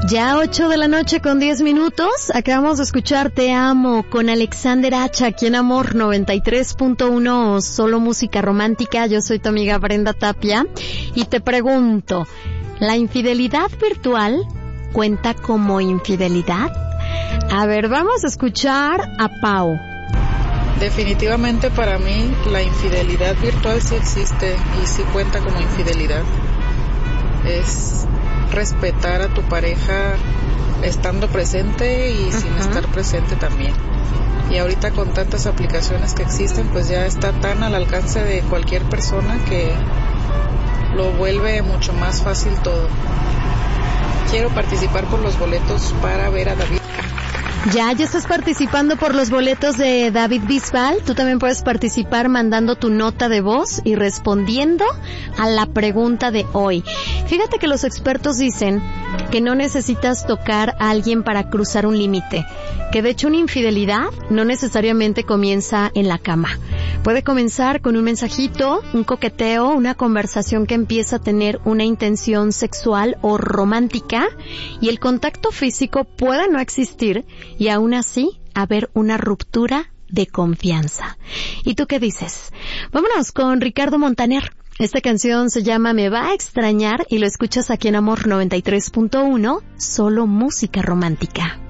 Ya 8 de la noche con 10 minutos. Acabamos de escuchar Te Amo con Alexander Hacha aquí en Amor 93.1, solo música romántica. Yo soy tu amiga Brenda Tapia y te pregunto, ¿la infidelidad virtual cuenta como infidelidad? A ver, vamos a escuchar a Pau. Definitivamente para mí la infidelidad virtual sí existe y sí cuenta como infidelidad. Es respetar a tu pareja estando presente y sin estar presente también. Y ahorita con tantas aplicaciones que existen, pues ya está tan al alcance de cualquier persona que lo vuelve mucho más fácil todo. Quiero participar por los boletos para ver a David. Ya estás participando por los boletos de David Bisbal. Tú también puedes participar mandando tu nota de voz y respondiendo a la pregunta de hoy. Fíjate que los expertos dicen que no necesitas tocar a alguien para cruzar un límite, que de hecho una infidelidad no necesariamente comienza en la cama. Puede comenzar con un mensajito, un coqueteo, una conversación que empieza a tener una intención sexual o romántica, y el contacto físico puede no existir y aún así haber una ruptura de confianza. ¿Y tú qué dices? Vámonos con Ricardo Montaner. Esta canción se llama Me va a extrañar y lo escuchas aquí en Amor 93.1, solo música romántica.